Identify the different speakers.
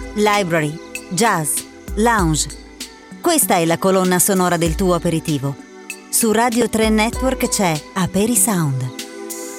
Speaker 1: library, jazz, lounge. Questa è la colonna sonora del tuo aperitivo. Su Radio 3 Network c'è Aperi Sound.